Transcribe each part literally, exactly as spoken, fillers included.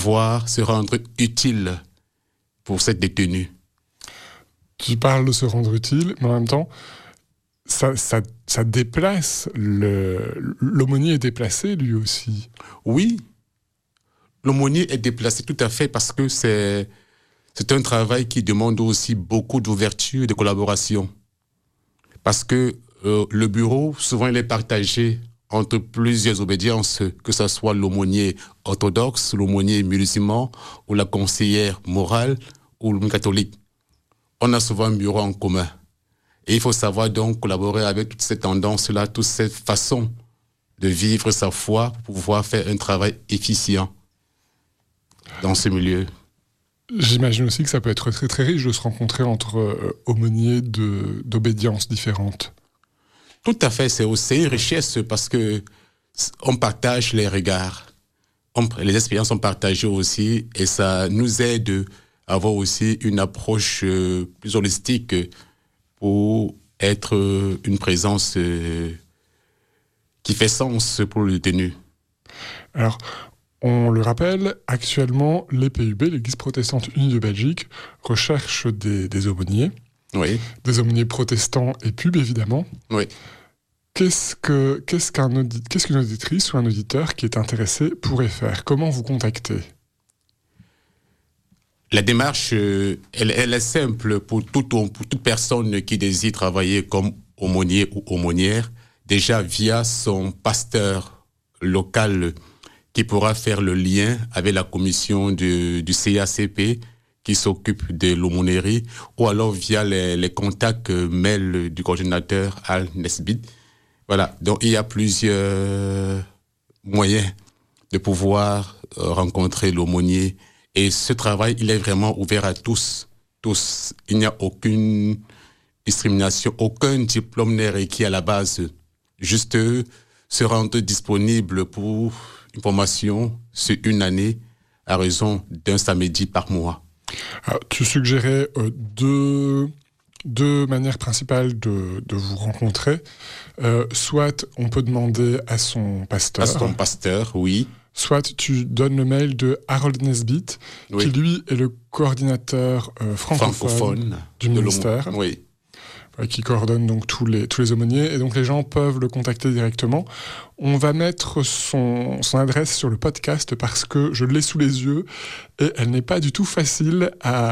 pouvoir se rendre utile pour cette détenue. Tu parles de se rendre utile, mais en même temps, ça, ça, ça déplace, le, l'aumônier est déplacé lui aussi. Oui, l'aumônier est déplacé tout à fait parce que c'est, c'est un travail qui demande aussi beaucoup d'ouverture et de collaboration. Parce que euh, le bureau, souvent, il est partagé entre plusieurs obédiences, que ce soit l'aumônier orthodoxe, l'aumônier musulman, ou la conseillère morale, ou le catholique. On a souvent un bureau en commun. Et il faut savoir donc collaborer avec toutes ces tendances-là, toutes ces façons de vivre sa foi pour pouvoir faire un travail efficient dans ce milieu. J'imagine aussi que ça peut être très très riche de se rencontrer entre euh, aumôniers de, d'obédiences différentes. Tout à fait, c'est aussi une richesse parce que on partage les regards, on, les expériences sont partagées aussi et ça nous aide à avoir aussi une approche euh, plus holistique pour être euh, une présence euh, qui fait sens pour le détenu. Alors, on le rappelle, actuellement, l'E P U B, l'Église protestante unie de Belgique, recherche des, des aumôniers. Oui. Des aumôniers protestants et pubs, évidemment. Oui. Qu'est-ce, que, qu'est-ce, qu'un audi- qu'est-ce qu'une auditrice ou un auditeur qui est intéressé pourrait faire ? Comment vous contacter ? La démarche, euh, elle, elle est simple pour, tout, pour toute personne qui désire travailler comme aumônier ou aumônière, déjà via son pasteur local qui pourra faire le lien avec la commission du, du C A C P qui s'occupe de l'aumônerie, ou alors via les, les contacts euh, mail du coordinateur Al Nesbit. Voilà, donc il y a plusieurs moyens de pouvoir euh, rencontrer l'aumônier. Et ce travail, il est vraiment ouvert à tous. Tous. Il n'y a aucune discrimination, aucun diplôme n'est requis à la base. Juste euh, se rendre disponible pour une formation sur une année à raison d'un samedi par mois. Alors, tu suggérais euh, deux, deux manières principales de, de vous rencontrer. Euh, soit on peut demander à son pasteur. À son pasteur, oui. Soit tu donnes le mail de Harold Nesbit, oui. qui lui est le coordinateur euh, francophone, francophone du ministère, oui. euh, qui coordonne donc tous les, tous les aumôniers, et donc les gens peuvent le contacter directement. On va mettre son, son adresse sur le podcast parce que je l'ai sous les yeux et elle n'est pas du tout facile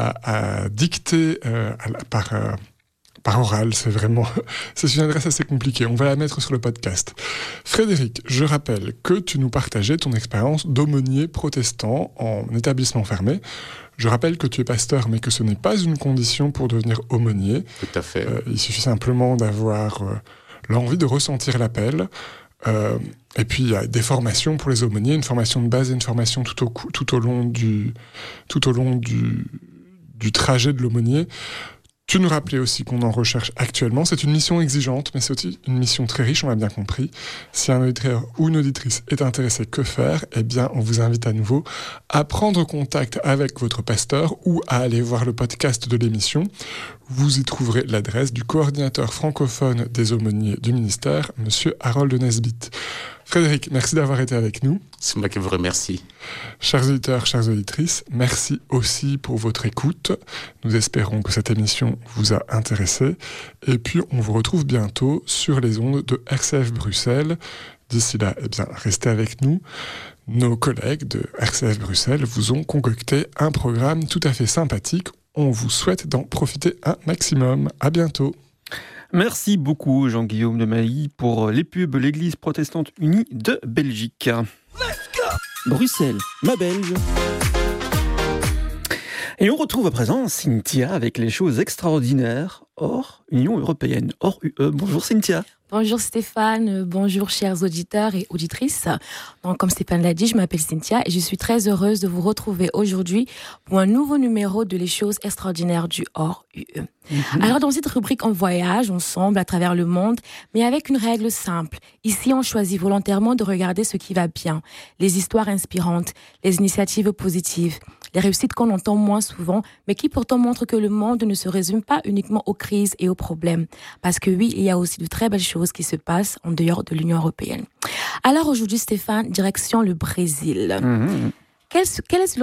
à, à dicter euh, à la, par... Euh, Par oral, c'est vraiment... c'est une adresse assez compliquée. On va la mettre sur le podcast. Frédéric, je rappelle que tu nous partageais ton expérience d'aumônier protestant en établissement fermé. Je rappelle que tu es pasteur, mais que ce n'est pas une condition pour devenir aumônier. Tout à fait. Euh, il suffit simplement d'avoir euh, l'envie de ressentir l'appel. Euh, et puis, il y a des formations pour les aumôniers, une formation de base et une formation tout au, tout au long, du, tout au long du, du trajet de l'aumônier. Tu nous rappelais aussi qu'on en recherche actuellement. C'est une mission exigeante, mais c'est aussi une mission très riche, on l'a bien compris. Si un auditeur ou une auditrice est intéressé, que faire ? Eh bien, on vous invite à nouveau à prendre contact avec votre pasteur ou à aller voir le podcast de l'émission. Vous y trouverez l'adresse du coordinateur francophone des aumôniers du ministère, monsieur Harold Nesbit. Frédéric, merci d'avoir été avec nous. C'est moi qui vous remercie. Chers auditeurs, chères auditrices, merci aussi pour votre écoute. Nous espérons que cette émission vous a intéressé. Et puis, on vous retrouve bientôt sur les ondes de R C F Bruxelles. D'ici là, eh bien, restez avec nous. Nos collègues de R C F Bruxelles vous ont concocté un programme tout à fait sympathique. On vous souhaite d'en profiter un maximum. À bientôt. Merci beaucoup Jean-Guillaume de Mailly pour les pubs l'Église protestante unie de Belgique. Bruxelles, ma Belge. Et on retrouve à présent Cynthia avec les choses extraordinaires hors Union européenne, hors U E. Bonjour Cynthia. Bonjour Stéphane, bonjour chers auditeurs et auditrices. Donc, comme Stéphane l'a dit, je m'appelle Cynthia et je suis très heureuse de vous retrouver aujourd'hui pour un nouveau numéro de Les choses extraordinaires du hors U E. Mm-hmm. Alors dans cette rubrique, on voyage ensemble à travers le monde, mais avec une règle simple. Ici, on choisit volontairement de regarder ce qui va bien, les histoires inspirantes, les initiatives positives, les réussites qu'on entend moins souvent, mais qui pourtant montrent que le monde ne se résume pas uniquement aux crises et aux problèmes. Parce que oui, il y a aussi de très belles choses qui se passent en dehors de l'Union européenne. Alors aujourd'hui, Stéphane, direction le Brésil. Mmh. Quel, quel est